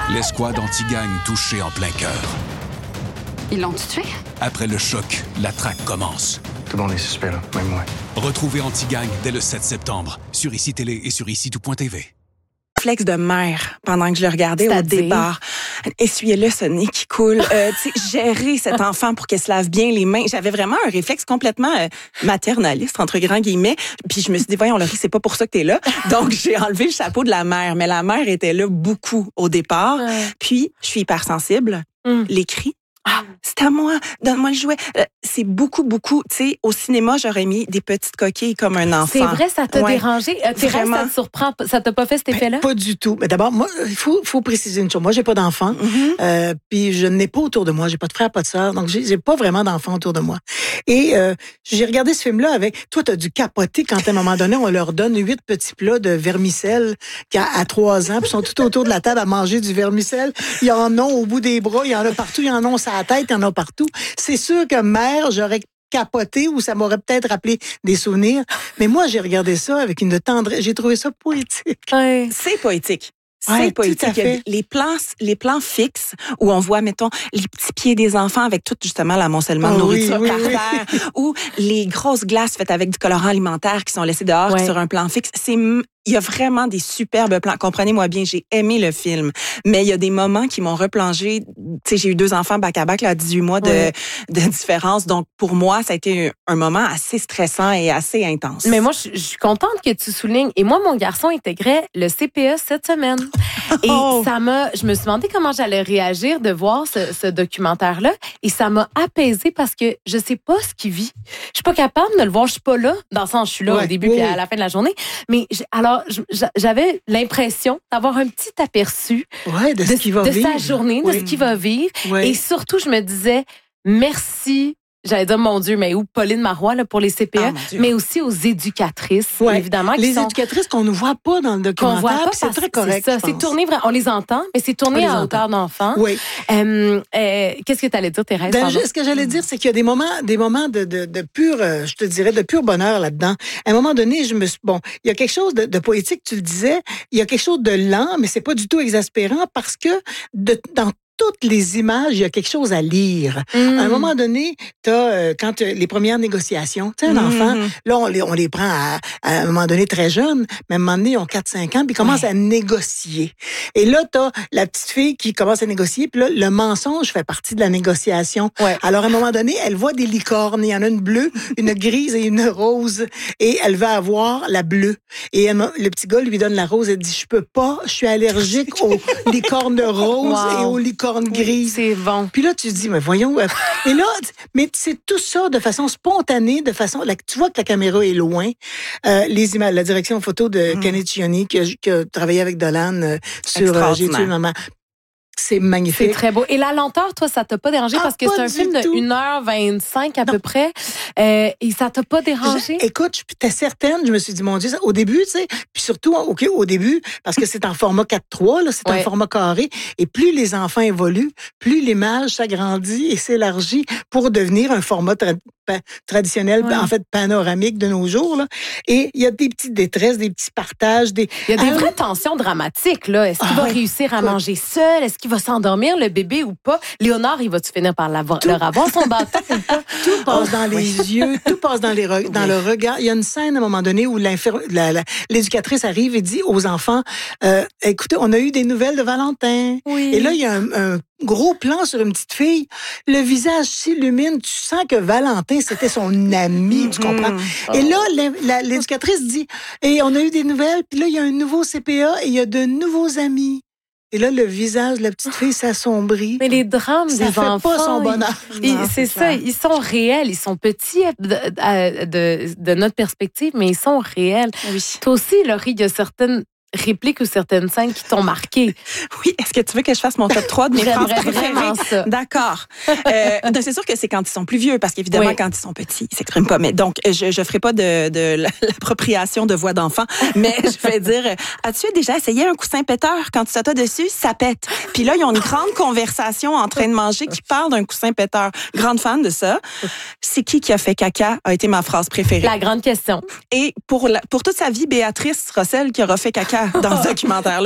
L'escouade anti-gang touchée en plein cœur. Ils l'ont tué? Après le choc, la traque commence. Tout le monde est suspect, là, même moi. Retrouvez Anti-Gang dès le 7 septembre sur ICI Télé et sur ICI-tout.tv. Réflexe de mère pendant que je le regardais au départ. Essuyez-le, ce nez qui coule. Gérer cet enfant pour qu'elle se lave bien les mains. J'avais vraiment un réflexe complètement maternaliste, entre grands guillemets. Puis je me suis dit, voyons, Laurie, c'est pas pour ça que t'es là. Donc, j'ai enlevé le chapeau de la mère. Mais la mère était là beaucoup au départ. Puis, je suis hypersensible. Les cris. Ah, c'est à moi, donne-moi le jouet. C'est beaucoup. Tu sais, au cinéma, j'aurais mis des petites coquilles comme un enfant. C'est vrai, ça t'a dérangé? Thérèse, ça te surprend? Ça t'a pas fait cet effet-là? Pas du tout. Mais d'abord, moi, il faut préciser une chose. Moi, j'ai pas d'enfant. Puis je n'ai pas autour de moi. J'ai pas de frère, pas de sœur. Donc, j'ai pas vraiment d'enfant autour de moi. Et j'ai regardé ce film-là avec... Toi, t'as dû capoter quand, à un moment donné, on leur donne 8 petits plats de vermicelle à 3 ans, puis sont tout autour de la table à manger du vermicelle. Il y en a au bout des bras, il y en a partout, il y en a sur la tête, il y en a partout. C'est sûr que mère, j'aurais capoté ou ça m'aurait peut-être rappelé des souvenirs. Mais moi, j'ai regardé ça avec une tendresse. J'ai trouvé ça poétique. Ouais. C'est poétique. C'est poétique. Tout à fait. Les plans fixes où on voit, mettons, les petits pieds des enfants avec tout, justement, l'amoncellement de nourriture par terre, ou les grosses glaces faites avec du colorant alimentaire qui sont laissées dehors sur un plan fixe. Il y a vraiment des superbes plans. Comprenez-moi bien, j'ai aimé le film, mais il y a des moments qui m'ont replongé. Tu sais, j'ai eu 2 enfants back-à-back, là, à 18 mois de différence. Donc, pour moi, ça a été un moment assez stressant et assez intense. Mais moi, je suis contente que tu soulignes. Et moi, mon garçon intégrait le CPE cette semaine. Et je me suis demandé comment j'allais réagir de voir ce documentaire-là. Et ça m'a apaisée parce que je sais pas ce qu'il vit. Je suis pas capable de le voir. Je suis pas là. Dans le sens, je suis là au début puis à la fin de la journée. Mais alors, j'avais l'impression d'avoir un petit aperçu de ce qu'il va vivre. Sa journée, de ce qu'il va vivre. Et surtout, je me disais, merci. J'allais dire, mon Dieu, mais où Pauline Marois là, pour les CPE, mais aussi aux éducatrices, évidemment. Les éducatrices qu'on ne voit pas dans le documentaire, c'est très correct. C'est ça, c'est tourné, on les entend, mais c'est tourné à hauteur d'enfant. Oui. Qu'est-ce que tu allais dire, Thérèse? Ce que j'allais dire, c'est qu'il y a des moments de pur, je te dirais, de pur bonheur là-dedans. À un moment donné, il y a quelque chose de poétique, tu le disais, il y a quelque chose de lent, mais c'est pas du tout exaspérant parce que dans toutes les images, il y a quelque chose à lire. À un moment donné, quand les premières négociations, tu sais, un enfant, là, on les prend à un moment donné très jeunes, mais à un moment donné, ils ont 4-5 ans, puis ils commencent à négocier. Et là, t'as la petite fille qui commence à négocier, puis là, le mensonge fait partie de la négociation. Alors, à un moment donné, elle voit des licornes. Il y en a une bleue, une grise et une rose. Et elle va avoir la bleue. Et le petit gars lui donne la rose. Elle dit, je peux pas, je suis allergique aux licornes roses et aux licornes grise. C'est bon. Puis là, tu te dis, mais voyons. Et là, mais c'est tout ça de façon spontanée, tu vois que la caméra est loin. Les images, la direction photo de Kenneth Chioni, qui a travaillé avec Dolan sur J'ai tué maman. C'est magnifique. C'est très beau. Et la lenteur, toi, ça t'a pas dérangé parce que c'est un film de 1h25 à peu près. Et ça t'a pas dérangé? Écoute, j'étais certaine, je me suis dit, mon Dieu, au début, tu sais, puis surtout, au début, parce que c'est en format 4:3, là, c'est un format carré, et plus les enfants évoluent, plus l'image s'agrandit et s'élargit pour devenir un format traditionnel, en fait, panoramique de nos jours, là. Et il y a des petites détresses, des petits partages, il y a des vraies tensions dramatiques, là. Est-ce qu'il va réussir à manger seul? Est-ce qu'il va s'endormir, le bébé, ou pas? Léonard, il va-tu finir par leur avoir son bâton ou pas? Tout passe dans les yeux, tout passe dans le regard. Il y a une scène, à un moment donné, où l'éducatrice arrive et dit aux enfants, écoutez, on a eu des nouvelles de Valentin. Oui. Et là, il y a un gros plan sur une petite fille. Le visage s'illumine. Tu sens que Valentin, c'était son ami, tu comprends? Et là, l'éducatrice dit, et on a eu des nouvelles, puis là, il y a un nouveau CPA et il y a de nouveaux amis. Et là, le visage de la petite fille s'assombrit. Mais les drames des enfants, pas son bonheur. C'est ça, ils sont réels. Ils sont petits de notre perspective, mais ils sont réels. Oui. Toi aussi, Laurie, il y a certaines répliques ou certaines scènes qui t'ont marqué. Oui, est-ce que tu veux que je fasse mon top 3 de mes phrases préférées? Vraiment ça. D'accord. C'est sûr que c'est quand ils sont plus vieux, parce qu'évidemment, quand ils sont petits, ils s'expriment pas. Mais donc, je ferai pas de l'appropriation de voix d'enfant, mais je vais dire, as-tu déjà essayé un coussin péteur? Quand tu t'assois dessus, ça pète. Puis là, ils ont une grande conversation en train de manger qui parle d'un coussin péteur. Grande fan de ça. C'est qui a fait caca a été ma phrase préférée. La grande question. Et pour toute sa vie, Béatrice sera celle qui aura fait caca dans ce documentaire-là.